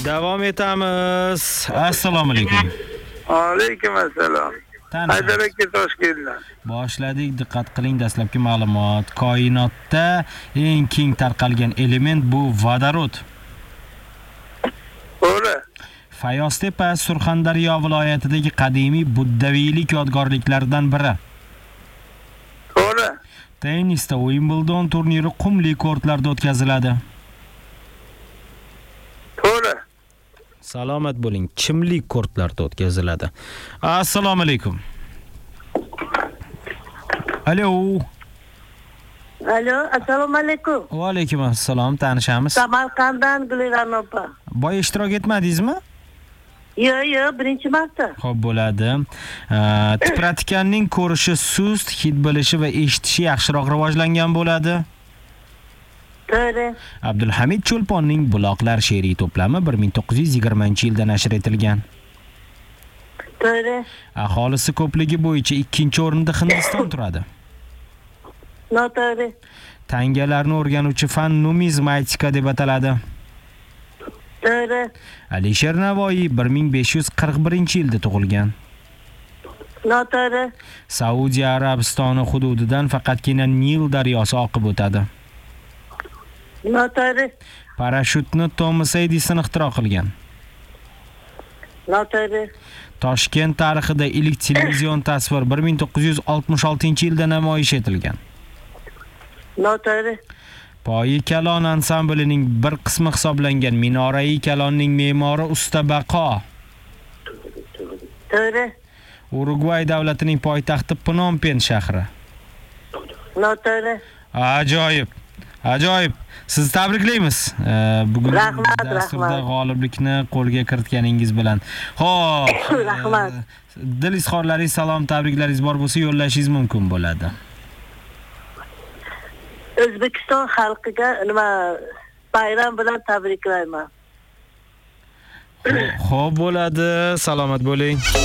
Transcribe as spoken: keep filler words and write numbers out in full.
Davom etamiz. Assalomu alaykum. Alaykum assalom. Haydar aka Toshkentdan. Boshladik. Diqqat qiling, dastlabki ma'lumot. Koinotda eng keng tarqalgan element bu vodorod. To'g'ri. Fayoztepa Surxondaryo viloyatidagi qadimiy buddaviylik yodgorliklaridan biri. To'g'ri. Tennisda Wimbledon turniri qumli kortlarda o'tkaziladi. To'g'ri. Salomat bo'ling, chimlik kortlarda o'tkaziladi. Assalomu alaykum. Alo. Alo, assalomu alaykum. Va alaykum assalom, tanishamiz. Samarqanddan Gulira'm opa. Boy ishtirok etmadingizmi? Yo'q, yo'q, birinchi marta. Xo'p, bo'ladi. Tipratikanning ko'rishi sust, hid bilishi va eshitishi yaxshiroq rivojlangan bo'ladi. To'g'ri. Abdulhamid Cho'lponning Buloqlar she'riy to'plami bir ming to'qqiz yuz yigirmanchi yilda nashr etilgan. To'g'ri. Aholisi ko'pligi bo'yicha ikkinchi o'rinda Hindiston turadi. Noto'g'ri. Tangalarni o'rganuvchi fan numizmatika deb ataladi. To'g'ri. Alisher Navoiy bir ming besh yuz qirq birinchi yilda tug'ilgan. Noto'g'ri. Saudiya Arabistoni hududidan faqatgina Nil daryosi oqib o'tadi. Noto'g'ri. Parashutni Thomas Edison ixtiro qilgan. Noto'g'ri. Toshkent tarixida ilk televizion tasvir bir ming to'qqiz yuz oltmish oltinchi yilda namoyish etilgan. Noto'g'ri. Poyi Kalon ansamblining bir qismi hisoblangan Minorai Kalonning me'mori Usta Baqo. To'g'ri. Urugvay davlatining poytaxti Phnom Penh shahri. Noto'g'ri. Ajoyib. Ajoyib. Sizni tabriklaymiz. Bugun Rahmat, dasturda rahmat. g'oliblikni qo'lga kiritganingiz bilan. Xo'p. Rahmat. Dil izhorlaringiz, salom, tabriklaringiz bor bo'lsa yo'llashingiz mumkin bo'ladi. O'zbekiston xalqiga nima bayram bilan tabriklayman. Xo'p bo'ladi. Salomat bo'ling.